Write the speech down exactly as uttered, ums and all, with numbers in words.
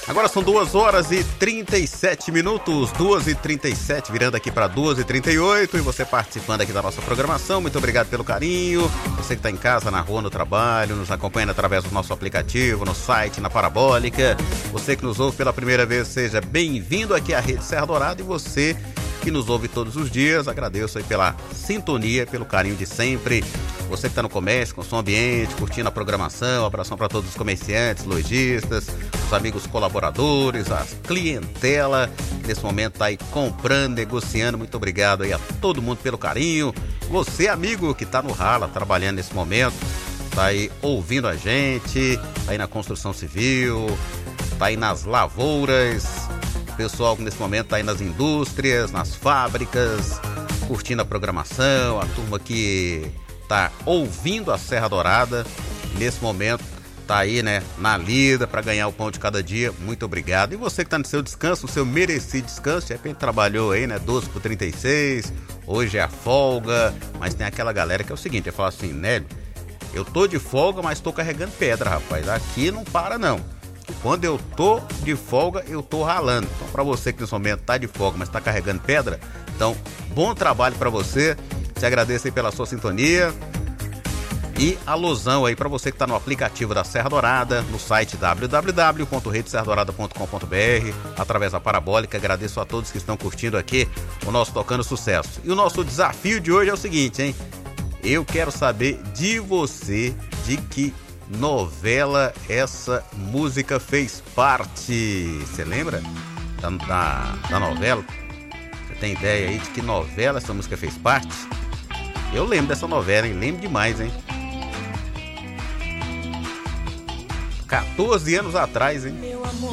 Agora são duas horas e trinta e sete minutos, duas e trinta e sete, virando aqui para duas e trinta e oito, e você participando aqui da nossa programação. Muito obrigado pelo carinho. Você que está em casa, na rua, no trabalho, nos acompanhando através do nosso aplicativo, no site, na Parabólica. Você que nos ouve pela primeira vez, seja bem-vindo aqui à Rede Serra Dourada, e você que nos ouve todos os dias, agradeço aí pela sintonia, pelo carinho de sempre. Você que está no comércio, com som ambiente, curtindo a programação, abração para todos os comerciantes, lojistas, os amigos colaboradores, a clientela que nesse momento está aí comprando, negociando. Muito obrigado aí a todo mundo pelo carinho. Você, amigo, que está no rala, trabalhando nesse momento, está aí ouvindo a gente, está aí na construção civil, está aí nas lavouras. Pessoal que nesse momento está aí nas indústrias, nas fábricas, curtindo a programação, a turma que está ouvindo a Serra Dourada, nesse momento está aí, né, na lida para ganhar o pão de cada dia. Muito obrigado. E você que está no seu descanso, no seu merecido descanso, de repente trabalhou aí, né, doze por trinta e seis, hoje é a folga, mas tem aquela galera que é o seguinte, eu falo assim, Nélio, eu tô de folga, mas tô carregando pedra, rapaz, aqui não para não. Quando eu tô de folga, eu tô ralando. Então, para você que nesse momento tá de folga, mas tá carregando pedra, então, bom trabalho para você. Te agradeço aí pela sua sintonia. E alusão aí para você que tá no aplicativo da Serra Dourada, no site w w w ponto rede serra dourada ponto com ponto b r, através da Parabólica. Agradeço a todos que estão curtindo aqui o nosso Tocando Sucesso. E o nosso desafio de hoje é o seguinte, hein? Eu quero saber de você de que novela essa música fez parte. Você lembra da, da, da novela? Você tem ideia aí de que novela essa música fez parte? Eu lembro dessa novela, hein? Lembro demais, hein? quatorze anos atrás, hein?